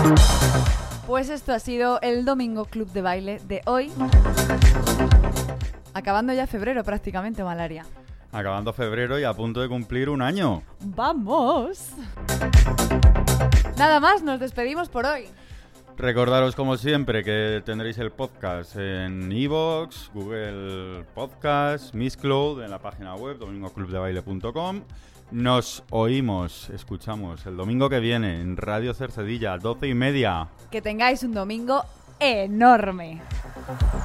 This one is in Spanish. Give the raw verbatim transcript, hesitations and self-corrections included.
Pues esto ha sido el Domingo Club de Baile de hoy. Acabando ya febrero prácticamente, Malaria. Acabando febrero y a punto de cumplir un año. ¡Vamos! Nada más, nos despedimos por hoy. Recordaros, como siempre, que tendréis el podcast en iVoox, Google Podcast, Mixcloud, en la página web domingo club de baile punto com. Nos oímos, escuchamos el domingo que viene en Radio Cercedilla, doce y media. Que tengáis un domingo enorme.